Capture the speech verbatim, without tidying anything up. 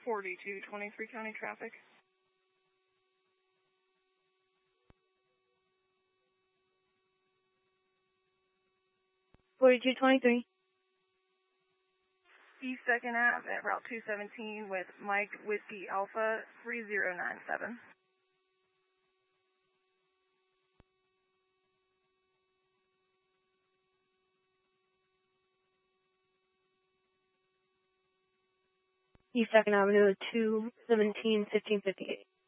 forty-two twenty-three county traffic. forty-two twenty-three. East second Ave at Route two seventeen with Mike Whiskey Alpha three zero nine seven. East second Avenue, two seventeen fifteen fifty-eight.